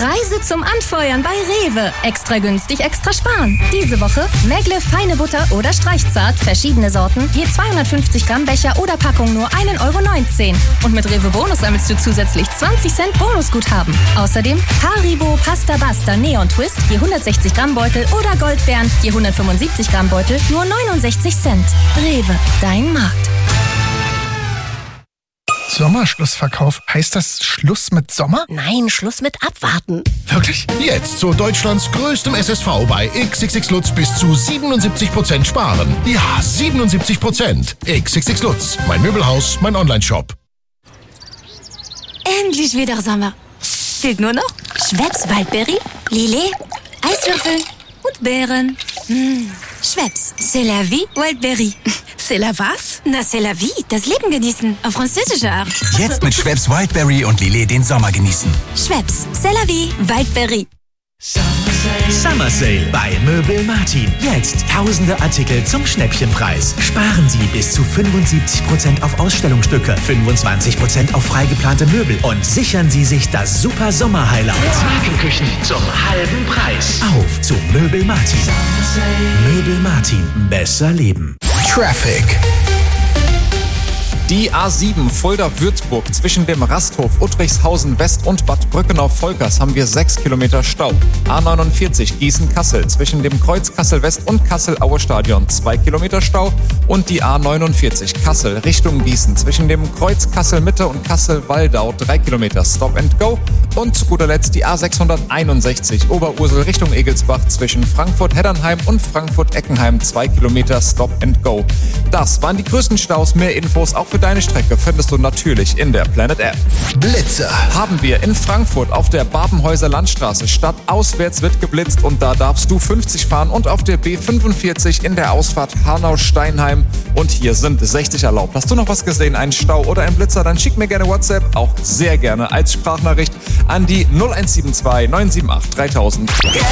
Preise zum Anfeuern bei Rewe. Extra günstig, extra sparen. Diese Woche Megle feine Butter oder Streichzart, verschiedene Sorten, je 250 Gramm Becher oder Packung nur 1,19 €. Und mit Rewe Bonus sammelst du zusätzlich 20 Cent Bonusguthaben. Außerdem Haribo Pasta Basta Neon Twist, je 160 Gramm Beutel oder Goldbeeren, je 175 Gramm Beutel, nur 69 Cent. Rewe, dein Markt. Sommerschlussverkauf. Heißt das Schluss mit Sommer? Nein, Schluss mit Abwarten. Wirklich? Jetzt zu Deutschlands größtem SSV bei XXX Lutz bis zu 77% sparen. Ja, 77%. XXX Lutz. Mein Möbelhaus, mein Onlineshop. Endlich wieder Sommer. Fehlt nur noch Schweppes Waldberry, Lillet, Eiswürfel und Beeren. Schweppes, c'est la vie, Wildberry. C'est la was? Na, c'est la vie, das Leben genießen, auf französische Art. Jetzt mit Schweppes Wildberry und Lillet den Sommer genießen. Schweppes, c'est la vie, Wildberry. Summer Sale bei Möbel Martin. Jetzt tausende Artikel zum Schnäppchenpreis. Sparen Sie bis zu 75% auf Ausstellungsstücke, 25% auf freigeplante Möbel und sichern Sie sich das super Sommer-Highlight. Markenküchen zum halben Preis. Auf zu Möbel Martin. Möbel Martin. Besser leben. Traffic. Die A7 Fulda-Würzburg zwischen dem Rasthof Uttrichshausen West und Bad Brückenau-Volkers haben wir 6 Kilometer Stau. A49 Gießen-Kassel zwischen dem Kreuz Kassel-West und Kassel-Aue-Stadion 2 Kilometer Stau. Und die A49 Kassel Richtung Gießen zwischen dem Kreuz Kassel-Mitte und Kassel-Waldau 3 Kilometer Stop and Go. Und zu guter Letzt die A661 Oberursel Richtung Egelsbach zwischen Frankfurt-Heddernheim und Frankfurt-Eckenheim 2 Kilometer Stop and Go. Das waren die größten Staus. Mehr Infos auch für deine Strecke findest du natürlich in der Planet App. Blitzer. Haben wir in Frankfurt auf der Babenhäuser Landstraße. Stadtauswärts wird geblitzt und da darfst du 50 fahren. Und auf der B45 in der Ausfahrt Hanau-Steinheim. Und hier sind 60 erlaubt. Hast du noch was gesehen, einen Stau oder einen Blitzer? Dann schick mir gerne WhatsApp, auch sehr gerne als Sprachnachricht an die 0172 978 3000.